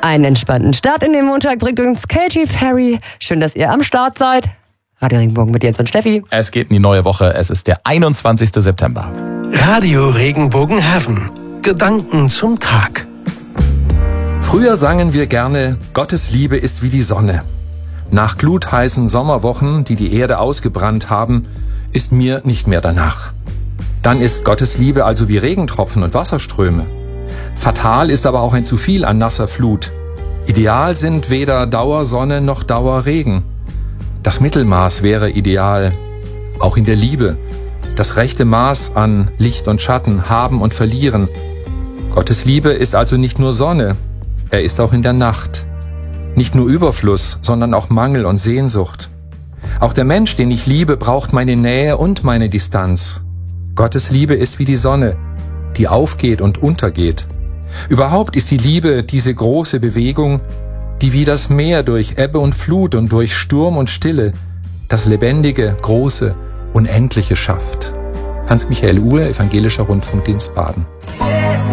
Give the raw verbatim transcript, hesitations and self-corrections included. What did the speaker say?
Einen entspannten Start in den Montag bringt uns Katy Perry. Schön, dass ihr am Start seid. Radio Regenbogen mit Jens und Steffi. Es geht in die neue Woche. Es ist der einundzwanzigste September. Radio Regenbogen Heaven. Gedanken zum Tag. Früher sangen wir gerne, Gottes Liebe ist wie die Sonne. Nach glutheißen Sommerwochen, die die Erde ausgebrannt haben, ist mir nicht mehr danach. Dann ist Gottes Liebe also wie Regentropfen und Wasserströme. Fatal ist aber auch ein zu viel an nasser Flut. Ideal sind weder Dauersonne noch Dauerregen. Das Mittelmaß wäre ideal, auch in der Liebe. Das rechte Maß an Licht und Schatten, haben und verlieren. Gottes Liebe ist also nicht nur Sonne, er ist auch in der Nacht. Nicht nur Überfluss, sondern auch Mangel und Sehnsucht. Auch der Mensch, den ich liebe, braucht meine Nähe und meine Distanz. Gottes Liebe ist wie die Sonne, die aufgeht und untergeht. Überhaupt ist die Liebe diese große Bewegung, die wie das Meer durch Ebbe und Flut und durch Sturm und Stille das Lebendige, Große, Unendliche schafft. Hans-Michael Uhr, Evangelischer Rundfunkdienst Baden.